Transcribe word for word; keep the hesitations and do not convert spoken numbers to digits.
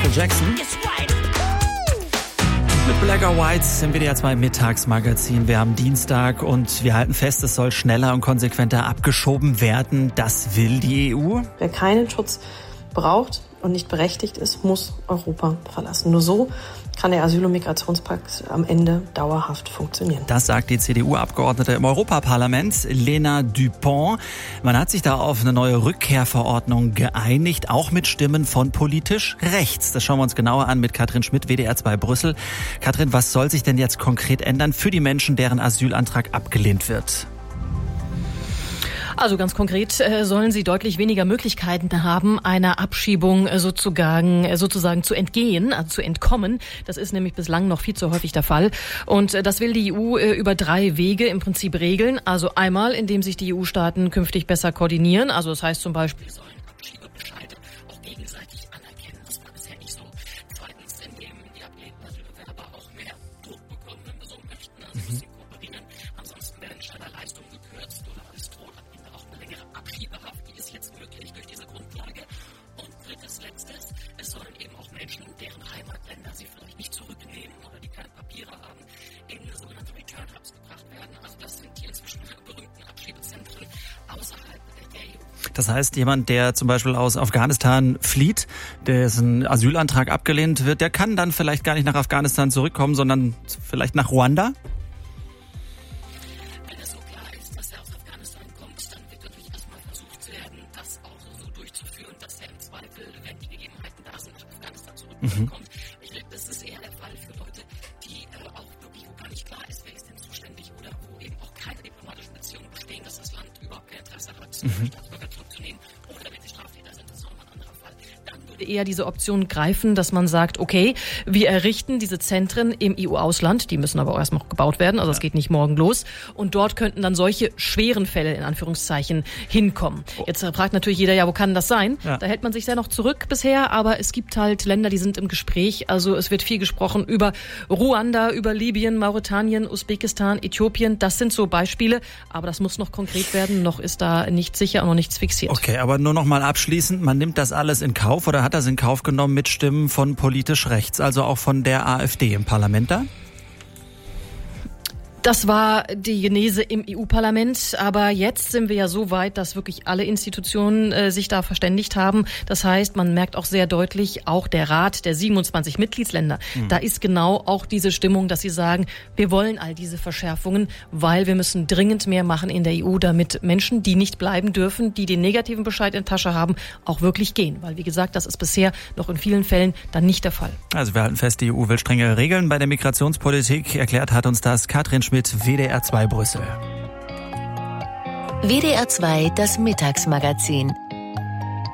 Michael Jackson. Mit Black or White im W D R zwei Mittagsmagazin. Wir haben Dienstag und wir halten fest, es soll schneller und konsequenter abgeschoben werden. Das will die E U. Wer keinen Schutz braucht und nicht berechtigt ist, muss Europa verlassen. Nur so kann der Asyl- und Migrationspakt am Ende dauerhaft funktionieren. Das sagt die C D U-Abgeordnete im Europaparlament, Lena Dupont. Man hat sich da auf eine neue Rückkehrverordnung geeinigt, auch mit Stimmen von politisch rechts. Das schauen wir uns genauer an mit Katrin Schmidt, W D R zwei Brüssel. Katrin, was soll sich denn jetzt konkret ändern für die Menschen, deren Asylantrag abgelehnt wird? Also ganz konkret äh, sollen sie deutlich weniger Möglichkeiten haben, einer Abschiebung äh, sozusagen, äh, sozusagen zu entgehen, also zu entkommen. Das ist nämlich bislang noch viel zu häufig der Fall. Und äh, das will die E U äh, über drei Wege im Prinzip regeln. Also einmal, indem sich die E U-Staaten künftig besser koordinieren. Also das heißt zum Beispiel, sollen Abschiebebescheide auch gegenseitig anerkennen. Das war bisher nicht so. Zweitens, indem die ablehnenden Asylbewerber auch mehr Druck bekommen, wenn wir so möchten. Also mhm. müssen kooperieren. Ansonsten werden schneller Leistungen gekürzt oder es droht auch eine längere Abschiebehaft, die ist jetzt möglich durch diese Grundlage. Und drittes, letztes, es sollen eben auch Menschen, deren Heimatländer sie vielleicht nicht zurücknehmen oder die keine Papiere haben, in sogenannte Return Hubs gebracht werden. Also das sind die inzwischen berühmten Abschiebezentren außerhalb der E U. Das heißt, jemand, der zum Beispiel aus Afghanistan flieht, dessen Asylantrag abgelehnt wird, der kann dann vielleicht gar nicht nach Afghanistan zurückkommen, sondern vielleicht nach Ruanda? Mhm. Ich denke, das ist eher der Fall für Leute, die äh, auch wirklich, wo gar nicht klar ist, wer ist denn zuständig oder wo eben auch keine diplomatischen Beziehungen bestehen, dass das Land überhaupt kein Interesse hat, mhm. Staatsbürger zurückzunehmen oder wenn sie Straftäter sind, das ist nochmal ein anderer Fall. Dann würde eher diese Option greifen, dass man sagt, okay, wir errichten diese Zentren im E U-Ausland, die müssen aber auch erstmal gebaut werden, also es ja. geht nicht morgen los und dort könnten dann solche schweren Fälle in Anführungszeichen hinkommen. Oh. Jetzt fragt natürlich jeder, ja, wo kann das sein? Ja. Da hält man sich sehr noch zurück bisher, aber es gibt halt Länder, die sind im Gespräch. Also es wird viel gesprochen über Ruanda, über Libyen, Mauretanien, Usbekistan, Äthiopien. Das sind so Beispiele, aber das muss noch konkret werden. Noch ist da nichts sicher und noch nichts fixiert. Okay, aber nur noch mal abschließend, man nimmt das alles in Kauf oder hat das in Kauf genommen mit Stimmen von politisch rechts, also auch von der AfD im Parlament da? Das war die Genese im E U-Parlament, aber jetzt sind wir ja so weit, dass wirklich alle Institutionen äh, sich da verständigt haben. Das heißt, man merkt auch sehr deutlich, auch der Rat der siebenundzwanzig Mitgliedsländer, mhm. da ist genau auch diese Stimmung, dass sie sagen, wir wollen all diese Verschärfungen, weil wir müssen dringend mehr machen in der E U, damit Menschen, die nicht bleiben dürfen, die den negativen Bescheid in der Tasche haben, auch wirklich gehen. Weil, wie gesagt, das ist bisher noch in vielen Fällen dann nicht der Fall. Also wir halten fest, die E U will strengere Regeln bei der Migrationspolitik. Erklärt hat uns das Katrin Schmidt, W D R zwei Brüssel. W D R zwei, das Mittagsmagazin.